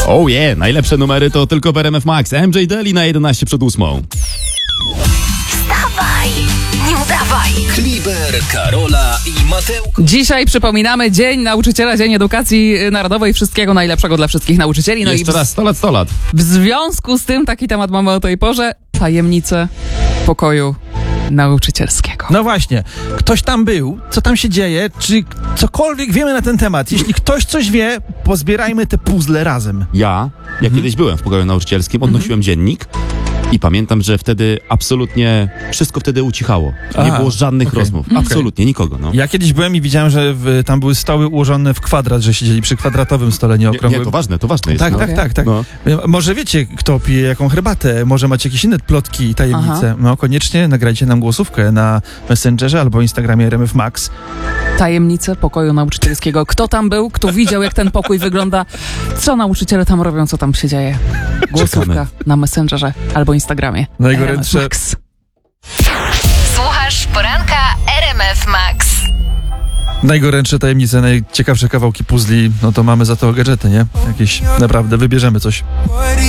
Oh yeah, najlepsze numery to tylko w RMF Max. MJ Daly na 11 przed 8. Wstawaj, nie udawaj. Kliber, Karola i Mateusz. Dzisiaj przypominamy Dzień Nauczyciela, Dzień Edukacji Narodowej. Wszystkiego najlepszego dla wszystkich nauczycieli. No Jeszcze raz 100 lat. W związku z tym taki temat mamy o tej porze. Tajemnice pokoju nauczycielskiego. No właśnie, ktoś tam był, co tam się dzieje, czy cokolwiek wiemy na ten temat. Jeśli ktoś coś wie, pozbierajmy te puzzle razem. Ja kiedyś byłem w pokoju nauczycielskim, odnosiłem dziennik i pamiętam, że wtedy absolutnie wszystko wtedy ucichało. Nie było żadnych rozmów. Absolutnie nikogo. No. Ja kiedyś byłem i widziałem, że tam były stoły ułożone w kwadrat, że siedzieli przy kwadratowym stole, nie okrągłym. Nie, to ważne jest. Tak, no. tak. No. Może wiecie, kto pije jaką herbatę, może macie jakieś inne plotki i tajemnice. Aha. No koniecznie nagrajcie nam głosówkę na Messengerze albo Instagramie RMF Max. Tajemnice pokoju nauczycielskiego. Kto tam był? Kto widział, jak ten pokój wygląda? Co nauczyciele tam robią? Co tam się dzieje? Głosówka na Messengerze albo Instagramie. Najgorętsze. Max. Słuchasz poranka RMF Max. Najgorętsze tajemnice, najciekawsze kawałki puzli, no to mamy za to gadżety, nie? Jakieś, naprawdę, wybierzemy coś.